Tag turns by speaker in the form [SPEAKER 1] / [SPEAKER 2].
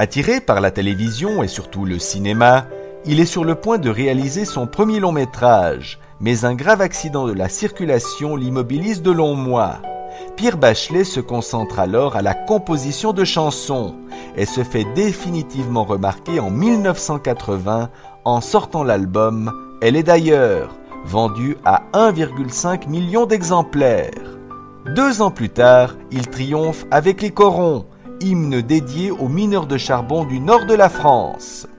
[SPEAKER 1] Attiré par la télévision et surtout le cinéma, il est sur le point de réaliser son premier long métrage, mais un grave accident de la circulation l'immobilise de longs mois. Pierre Bachelet se concentre alors à la composition de chansons et se fait définitivement remarquer en 1980 en sortant l'album « Elle est d'ailleurs », vendu à 1,5 million d'exemplaires. 2 ans plus tard, il triomphe avec Les Corons, hymne dédié aux mineurs de charbon du nord de la France.